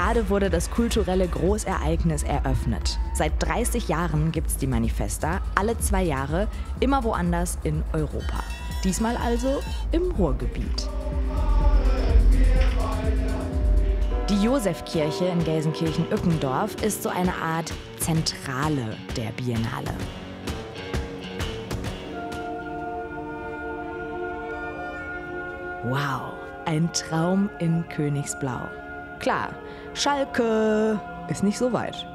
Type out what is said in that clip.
Gerade wurde das kulturelle Großereignis eröffnet. Seit 30 Jahren gibt's die Manifesta, alle 2 Jahre, immer woanders in Europa. Diesmal also im Ruhrgebiet. Die Josefkirche in Gelsenkirchen-Ückendorf ist so eine Art Zentrale der Biennale. Wow, ein Traum in Königsblau. Klar, Schalke ist nicht so weit.